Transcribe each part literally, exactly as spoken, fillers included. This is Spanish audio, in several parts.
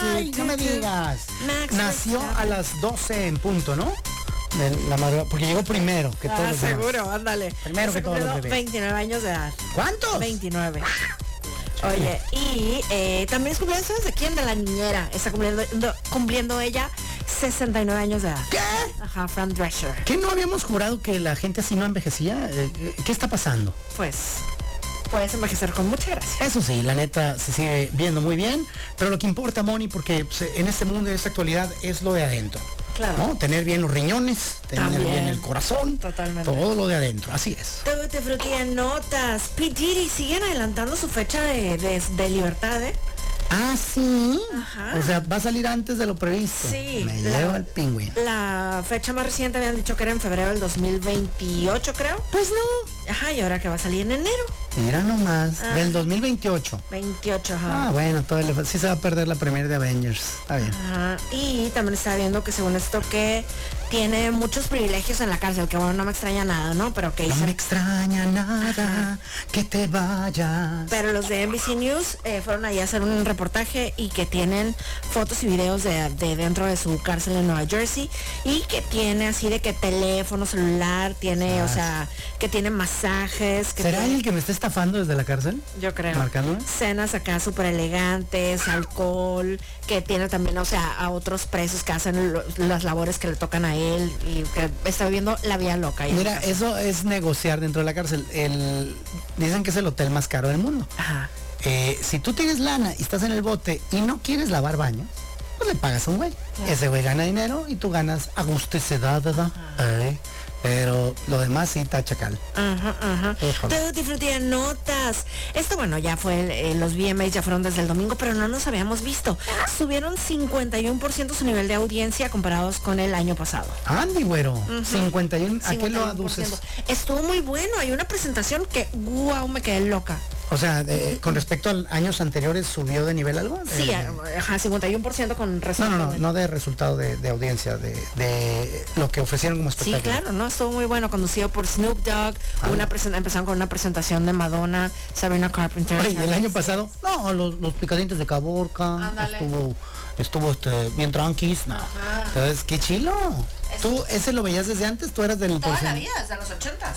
Ay, no me digas. Max Nació Verstappen. a las doce en punto, ¿no? De la madrugada, porque llegó primero que todos Ah, los demás. seguro, ándale. Primero Se que todos los cumplió bebés. veintinueve años de edad. ¿Cuántos? veintinueve. Oye, y eh, también es cumpleaños, ¿sabes de quién? De la niñera. Está cumpliendo, do- cumpliendo ella sesenta y nueve años de edad. ¿Qué? Ajá, Fran Drescher. ¿Qué no habíamos jurado que la gente así no envejecía? Eh, ¿Qué está pasando? Pues, puedes envejecer con mucha gracia. Eso sí, la neta se sigue viendo muy bien, pero lo que importa, Moni, porque pues, en este mundo, en esta actualidad, es lo de adentro. Claro. ¿No? Tener bien los riñones, tener También. bien el corazón, Totalmente. todo lo de adentro, así es. Todo te frutía notas. P. Diddy siguen adelantando su fecha de, de, de libertad, ¿eh? Ah, sí. Ajá. O sea, va a salir antes de lo previsto. Sí. Me la- lleva el pingüino. La fecha más reciente habían dicho que era en febrero del dos mil veintiocho, creo. Pues no. Ajá, y ahora que va a salir en enero. Mira nomás, Ah. del dos mil veintiocho. veintiocho, ajá. Ah, bueno, todavía le fa- sí se va a perder la premier de Avengers. Está bien. Ajá. Y también estaba viendo que según esto que tiene muchos privilegios en la cárcel, que bueno, no me extraña nada, ¿no? Pero que No dicen- me extraña nada que te vayas. Pero los de N B C News eh, fueron ahí a hacer un reportaje y que tienen fotos y videos de, de dentro de su cárcel en Nueva Jersey y que tiene así de que teléfono celular, tiene, Ah. o sea, que tiene masajes. Que ¿Será tiene- el que me está estafando desde la cárcel? Yo creo. ¿Marcándome? Cenas acá súper elegantes, alcohol, que tiene también, o sea, a otros presos que hacen lo- las labores que le tocan a él y que está viviendo la vida loca. ahí en Mira, casa. eso es negociar dentro de la cárcel. El, dicen que es el hotel más caro del mundo. Ajá. Eh, si tú tienes lana y estás en el bote y no quieres lavar baños, pues le pagas a un güey. Ese güey gana dinero y tú ganas a gusto y se da, da, da. Eh, pero lo demás sí está chacal. Ajá, ajá. Híjole. Todo disfruté notas. Esto, bueno, ya fue, eh, los V M As ya fueron desde el domingo, pero no nos habíamos visto. Subieron cincuenta y uno por ciento su nivel de audiencia comparados con el año pasado. Andy, güero. cincuenta y uno. ¿A qué lo cincuenta y uno por ciento. aduces? Estuvo muy bueno. Hay una presentación que, wow, me quedé loca. O sea, de- con respecto a años anteriores, ¿subió de nivel algo? Sí, Eh, ajá, cincuenta y uno por ciento con No, resultado. no, no, no de resultado de, de audiencia, de, de lo que ofrecieron como Sí, espectáculo. claro, ¿no? Estuvo muy bueno, conducido por Snoop Dogg. Una presen- empezaron con una presentación de Madonna, Sabrina Carpenter. Oye, ¿y el Charlie año X. pasado? No, los, los picadientes de Caborca, Ándale. estuvo, estuvo este, bien tranquis, no. Entonces, qué chilo. ¿Tú ese lo veías desde antes? ¿Tú eras del Toda la porcent- vida, desde los ochentas.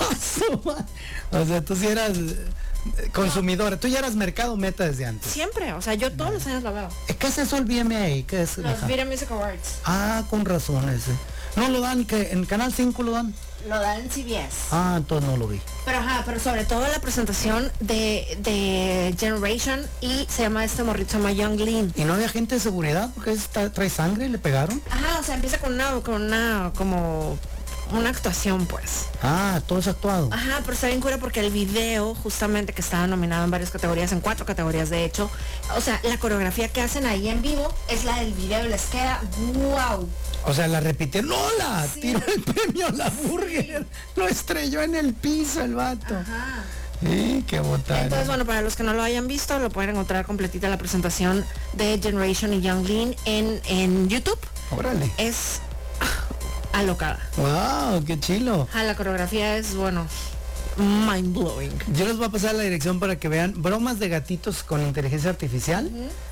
O sea, tú sí eras eh, consumidora, tú ya eras mercado meta desde antes. Siempre, o sea, yo todos los años lo veo. ¿Qué es eso el V M A? ¿Qué es? Los Ajá. Video Music Awards. Ah, con razón ese. No lo dan, que en Canal cinco lo dan. Lo dan en C B S. Ah, entonces no lo vi. Pero ajá, pero sobre todo la presentación de, de Generation y se llama este morrito, se llama Young Lean. ¿Y no había gente de seguridad? Porque está, trae sangre y le pegaron. Ajá, o sea, empieza con una, con una, como una actuación, pues. Ah, todo es actuado. Ajá, pero está bien cura porque el video, justamente, que estaba nominado en varias categorías, en cuatro categorías de hecho, o sea, la coreografía que hacen ahí en vivo es la del video y les queda wow. O sea, la repitieron. ¡No, la! Sí. Tiró el premio a la burger. Lo estrelló en el piso el vato. Ajá. Sí, qué botana. Entonces, bueno, para los que no lo hayan visto, lo pueden encontrar completita la presentación de Generation y Young Lean en, en YouTube. Órale. Es ah, alocada. Wow, qué chilo. Ah, la coreografía es, bueno, mind blowing. Yo les voy a pasar la dirección para que vean bromas de gatitos con inteligencia artificial.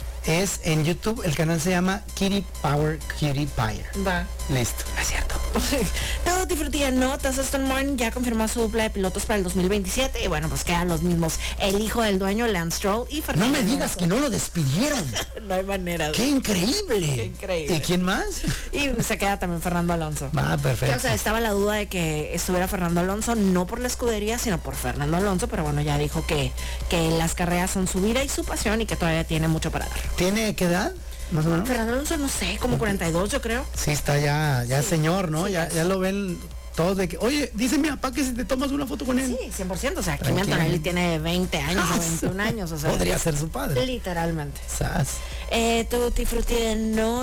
Es en YouTube, el canal se llama Kitty Power Cutie Pie. Va. Listo. Es cierto. Todo disfrutía notas. Aston Martin ya confirmó su dupla de pilotos para el dos mil veintisiete y bueno, pues quedan los mismos. El hijo del dueño, Lance Stroll y No Fernando me digas Alonso. que no lo despidieron. No hay manera. ¡Qué increíble! Qué increíble. ¿Y quién más? Y se queda también Fernando Alonso. Ah, Que, perfecto. o sea, estaba la duda de que estuviera Fernando Alonso, no por la escudería, sino por Fernando Alonso, pero bueno, ya dijo que, que las carreras son su vida y su pasión y que todavía tiene mucho para dar. ¿Tiene qué edad? Más o menos. Fernando Alonso, no sé, como cuarenta y dos yo creo. Sí, está ya, ya señor, ¿no? sí, ya, ya ya lo ven todos de que, oye, dice mi papá que si te tomas una foto con él. Sí, cien por ciento, o sea, Kimi Tranquilo. Antonelli tiene veinte años o veintiún años, o sea. Podría ser su padre. Literalmente. Sas. Eh, Tutti Frutti de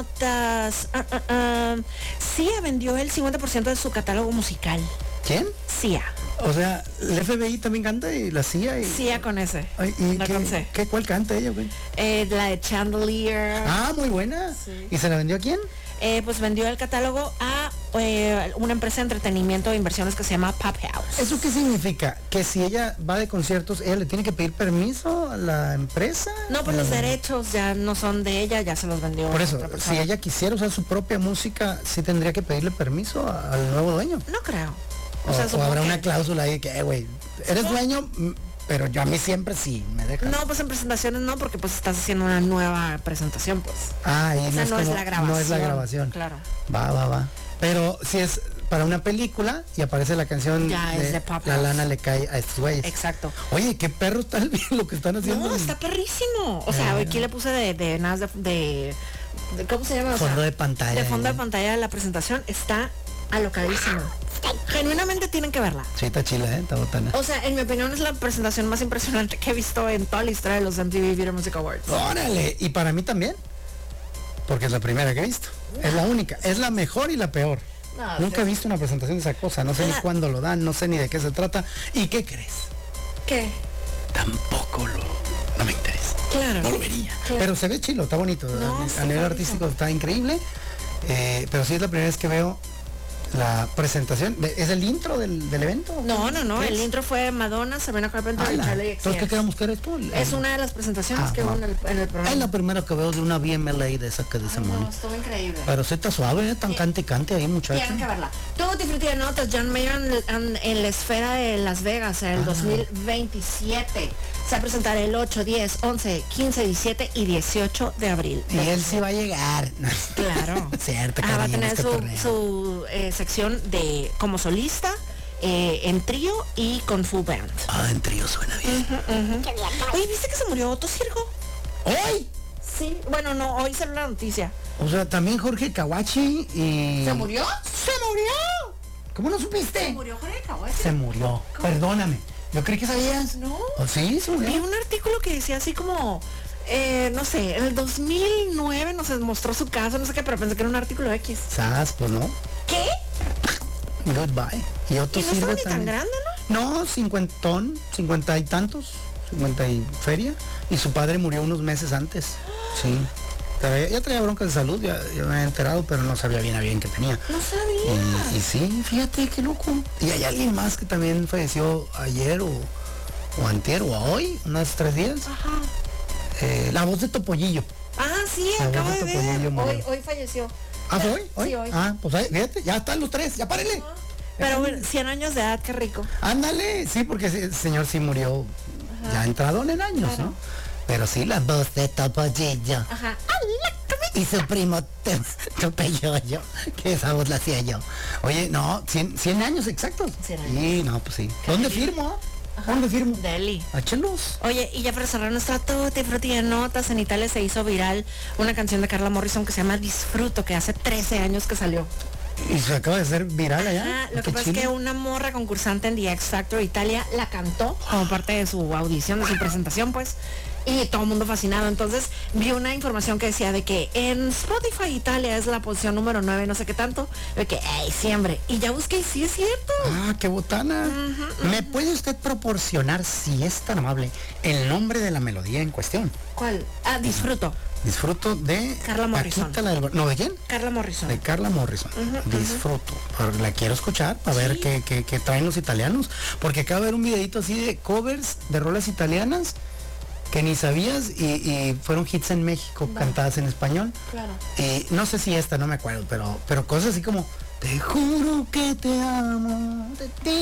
notas. Ah, ah, ah. Sia vendió el cincuenta por ciento de su catálogo musical. ¿Quién? Sia. O sea, el F B I también canta y la C I A y... Sia con ese. Ay, ¿y no qué, con C. qué- cuál canta ella, güey? Eh, la de Chandelier. Ah, muy buena. Sí. ¿Y se la vendió a quién? Eh, pues vendió el catálogo a eh, una empresa de entretenimiento e inversiones que se llama Pop House. ¿Eso qué significa? Que si ella va de conciertos, ella le tiene que pedir permiso a la empresa. No, pues los derechos ya no son de ella, ya se los vendió. Por eso, otra persona. si ella quisiera usar su propia música, sí tendría que pedirle permiso a- al nuevo dueño. No creo. O, O sea, o supongo habrá que- una cláusula ahí que, eh, güey, eres dueño, mm, pero yo a mí siempre sí me dejas. No, pues en presentaciones no, porque pues estás haciendo una nueva presentación, pues. Ah, y O sea, no, es, no es como- la grabación. no es la grabación. Claro. Va, va, va. Pero si es para una película y aparece la canción Ya, es de Pop La House. lana le cae a estos güeyes. Exacto. Oye, qué perro está el- lo que están haciendo. No, está perrísimo. O sea, aquí le puse de, de nada de, de, de- ¿cómo se llama? O Fondo sea, de pantalla. de fondo de ¿eh? pantalla de la presentación. Está alocadísimo. Genuinamente tienen que verla. Sí, está chila, ¿eh? Está botana. O sea, en mi opinión es la presentación más impresionante que he visto en toda la historia de los M T V Video Music Awards. Órale, y para mí también. Porque es la primera que he visto. Es la única. Es la mejor y la peor. No, Nunca he sí. visto una presentación de esa cosa. No sé ni Ah. cuándo lo dan, no sé ni de qué se trata. ¿Y qué crees? ¿Qué? Tampoco lo... No me interesa. Claro. No lo vería. Claro. Pero se ve chilo, está bonito. No, a, está a nivel padrísimo. artístico está increíble. Eh, pero sí es la primera vez que veo la presentación. De- ¿Es el intro del, del evento? No, no, no. ¿Qué El es? intro fue Madonna, Sabrina Carpenter y Ala. Charlie Entonces, ¿qué X C X. quedamos que eres tú? El- Es una de las presentaciones Ah, que hubo va. en el, en el programa. Es la primera que veo de una B M L A de esa que dice Ay, Moni. no, estuvo increíble. Pero sí está suave, ¿eh? Tan cante y cante ahí, muchacho. Tienen que verla. Tutti Frutti de Notas, John Mayer en, en- en la esfera de Las Vegas en el Ah. dos mil veintisiete. Se va a presentar el ocho, diez, once, quince, diecisiete y dieciocho de abril. Y él sí va a llegar. Claro. Cierto, Ah, va a cariño, tener es su, cotorreo. su eh, sección de como solista, eh, en trío y con full band. Ah, en trío suena bien. Oye, ¿viste que se murió Otto Sirgo? ¡Hoy! Sí. Bueno, no, hoy salió la noticia. O sea, también Jorge Kawachi y... ¿Se murió? ¡Se murió! ¿Cómo no supiste? Se murió Jorge Kawachi. Se murió. Perdóname. Yo creí que sabías. No. ¿O sí? Se Vi murió. un artículo que decía así como, eh, no sé, en el dos mil nueve nos mostró su casa, no sé qué, pero pensé que era un artículo X. Sas, pues no. ¿Qué? Goodbye. Y otro Y no estaba ni tan grande, No, cincuentón, cincuenta y tantos, cincuenta y feria. Y su padre murió unos meses antes. Sí. Traía- ya traía broncas de salud, ya, ya me había enterado, pero no sabía bien a bien que tenía. ¿no? No sabía. Y, y sí, fíjate qué loco. Y hay alguien más que también falleció ayer o, o antier o hoy, unos tres días. Ajá. Eh, la voz de Topollillo. Ah, sí, La acabo voz de de Topollillo ver. murió. Hoy, hoy falleció. ¿Ah, fue hoy? ¿Hoy? Sí, hoy. Ah, pues ahí, fíjate, ya están los tres, ya párenle. Pero bueno, cien años de edad, qué rico. Ándale, sí, porque ese señor sí murió ya entrado en años, Claro. ¿no? Pero sí, la voz de Topollillo. Ajá. Y su primo Te- Topeyoyo, que esa voz la hacía yo. Oye, no, cien, cien años exactos. cien años. Sí, no, pues sí. ¿Dónde firmo? ¿Dónde firmo? Deli. Échelos. Oye, y ya para cerrar nuestra Tutti Frutti de Notas, en Italia se hizo viral una canción de Carla Morrison que se llama Disfruto, que hace trece años que salió. Y se acaba de hacer viral allá. Ah, lo Qué que pasa es chido. que una morra concursante en The X Factor Italia la cantó como parte de su audición, de su presentación, pues, y todo el mundo fascinado. Entonces vi una información que decía de que en Spotify Italia es la posición número nueve, no sé qué tanto, de que, ¡ay, siempre! Y ya busqué y sí es cierto. Ah, qué botana. ¿Me puede usted proporcionar, si es tan amable, el nombre de la melodía en cuestión? ¿Cuál? Ah, Disfruto. Disfruto de... Carla Morrison. Paquita, la del- No, ¿de quién? Carla Morrison. De Carla Morrison. Disfruto. Pero la quiero escuchar para ver qué, qué- qué traen los italianos. Porque acabo de ver un videito así de covers de rolas italianas que ni sabías y, y fueron hits en México cantadas en español. Claro. Y no sé si esta, no me acuerdo, pero, pero cosas así como te juro que te amo.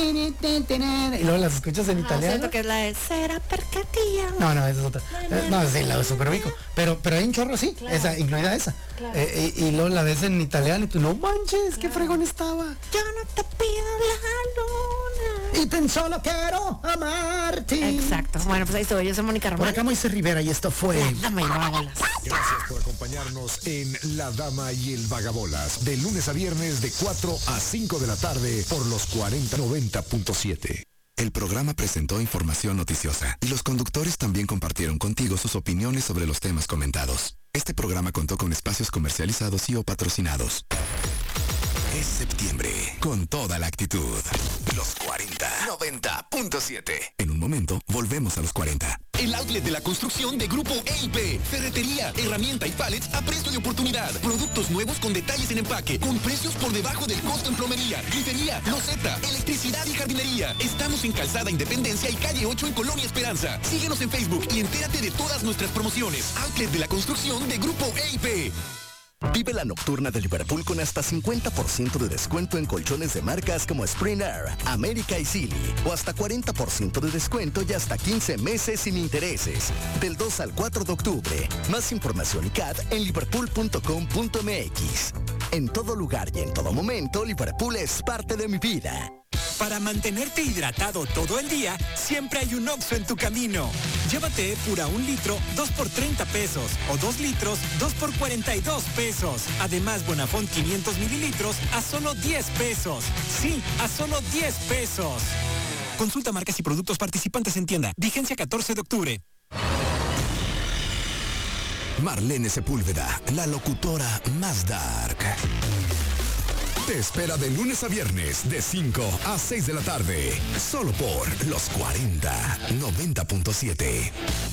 Y luego las escuchas en Ah, italiano. siento que es la de Será perché ti amo. No, no, esa es otra. Eh, No, sí, la super ubico. Pero, pero hay un chorro así, Claro. esa, incluida esa. Claro. Eh, y, y luego la ves en italiano y tú, no manches, qué fregón estaba. Yo no te pido la luna. Y tan solo quiero amarte. Exacto. Bueno, pues ahí estoy. Yo soy Mónica Por Román. acá Moisés Rivera y esto fue... Dame y vámonos. Gracias por acompañarnos en La Dama y el Vagabolas, de lunes a viernes de cuatro a cinco de la tarde por los cuarenta noventa punto siete. El programa presentó información noticiosa y los conductores también compartieron contigo sus opiniones sobre los temas comentados. Este programa contó con espacios comercializados y o patrocinados. Es septiembre, con toda la actitud. Los cuarenta, noventa punto siete. En un momento, volvemos a los cuarenta. El outlet de la construcción de Grupo E I P. Ferretería, herramienta y pallets a precio de oportunidad. Productos nuevos con detalles en empaque, con precios por debajo del costo en plomería, grifería, loseta, electricidad y jardinería. Estamos en Calzada Independencia y Calle ocho en Colonia Esperanza. Síguenos en Facebook y entérate de todas nuestras promociones. Outlet de la construcción de Grupo E I P. Vive la nocturna de Liverpool con hasta cincuenta por ciento de descuento en colchones de marcas como Spring Air, América y Silly, o hasta cuarenta por ciento de descuento y hasta quince meses sin intereses. Del dos al cuatro de octubre. Más información y C A D en liverpool punto com punto m x. En todo lugar y en todo momento, Liverpool es parte de mi vida. Para mantenerte hidratado todo el día, siempre hay un Oxxo en tu camino. Llévate Epura un litro, dos por treinta pesos. O dos litros, dos por cuarenta y dos pesos. Además, Bonafont quinientos mililitros a solo diez pesos. Sí, a solo diez pesos. Consulta marcas y productos participantes en tienda. Vigencia catorce de octubre. Marlene Sepúlveda, la locutora más dark. Te espera de lunes a viernes de cinco a seis de la tarde. Solo por los cuarenta, noventa punto siete.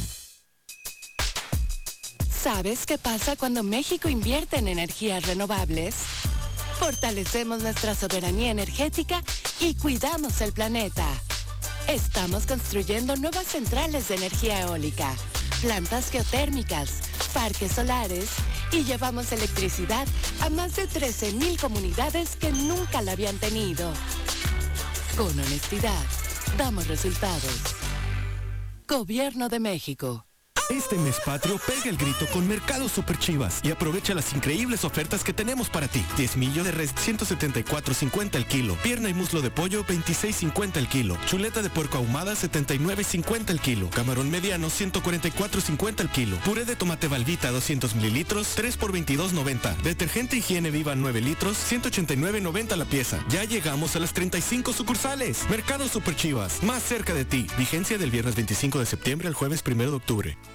¿Sabes qué pasa cuando México invierte en energías renovables? Fortalecemos nuestra soberanía energética y cuidamos el planeta. Estamos construyendo nuevas centrales de energía eólica, plantas geotérmicas, parques solares y llevamos electricidad a más de trece mil comunidades que nunca la habían tenido. Con honestidad, damos resultados. Gobierno de México. Este mes patrio pega el grito con Mercado Super Chivas y aprovecha las increíbles ofertas que tenemos para ti. diez millo de res ciento setenta y cuatro cincuenta el kilo. Pierna y muslo de pollo veintiséis cincuenta el kilo. Chuleta de puerco ahumada setenta y nueve cincuenta el kilo. Camarón mediano ciento cuarenta y cuatro cincuenta el kilo. Puré de tomate Valvita doscientos mililitros tres por veintidós noventa. Detergente Higiene Viva nueve litros ciento ochenta y nueve noventa la pieza. Ya llegamos a las treinta y cinco sucursales. Mercado Super Chivas, más cerca de ti. Vigencia del viernes veinticinco de septiembre al jueves primero de octubre.